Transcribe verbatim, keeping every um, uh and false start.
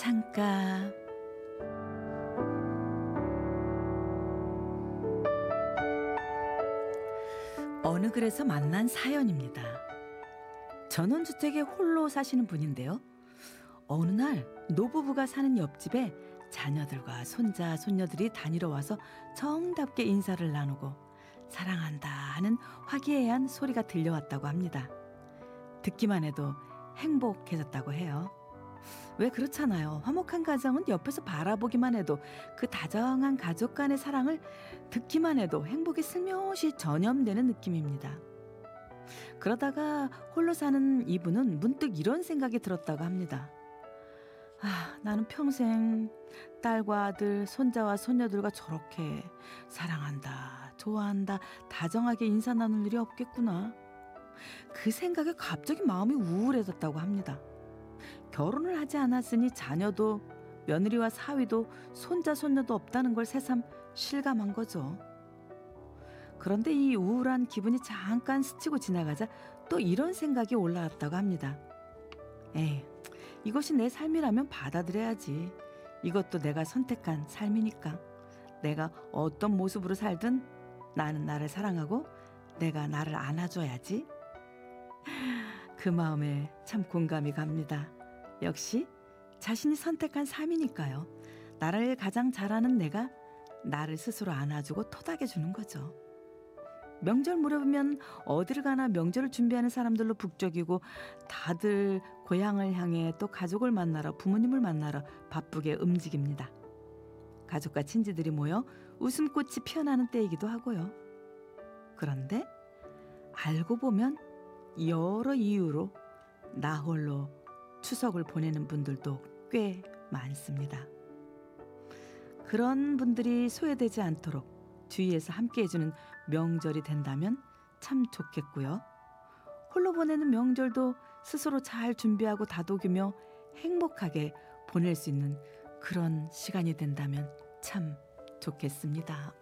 창가. 어느 글에서 만난 사연입니다. 전원주택에 홀로 사시는 분인데요. 어느 날 노부부가 사는 옆집에 자녀들과 손자, 손녀들이 다니러 와서 정답게 인사를 나누고 사랑한다 하는 화기애애한 소리가 들려왔다고 합니다. 듣기만 해도 행복해졌다고 해요. 왜 그렇잖아요. 화목한 가정은 옆에서 바라보기만 해도 그 다정한 가족 간의 사랑을 듣기만 해도 행복이 슬며시 전염되는 느낌입니다. 그러다가 홀로 사는 이분은 문득 이런 생각이 들었다고 합니다. 아, 나는 평생 딸과 아들, 손자와 손녀들과 저렇게 사랑한다, 좋아한다, 다정하게 인사 나눌 일이 없겠구나. 그 생각에 갑자기 마음이 우울해졌다고 합니다. 결혼을 하지 않았으니 자녀도 며느리와 사위도 손자 손녀도 없다는 걸 새삼 실감한 거죠. 그런데 이 우울한 기분이 잠깐 스치고 지나가자 또 이런 생각이 올라왔다고 합니다. 에이, 이것이 내 삶이라면 받아들여야지. 이것도 내가 선택한 삶이니까. 내가 어떤 모습으로 살든 나는 나를 사랑하고 내가 나를 안아줘야지. 그 마음에 참 공감이 갑니다. 역시 자신이 선택한 삶이니까요. 나를 가장 잘하는 내가 나를 스스로 안아주고 토닥여주는 거죠. 명절 무렵이면 어디를 가나 명절을 준비하는 사람들로 북적이고 다들 고향을 향해 또 가족을 만나러 부모님을 만나러 바쁘게 움직입니다. 가족과 친지들이 모여 웃음꽃이 피어나는 때이기도 하고요. 그런데 알고 보면 여러 이유로 나 홀로 추석을 보내는 분들도 꽤 많습니다. 그런 분들이 소외되지 않도록 주위에서 함께 해주는 명절이 된다면 참 좋겠고요. 홀로 보내는 명절도 스스로 잘 준비하고 다독이며 행복하게 보낼 수 있는 그런 시간이 된다면 참 좋겠습니다.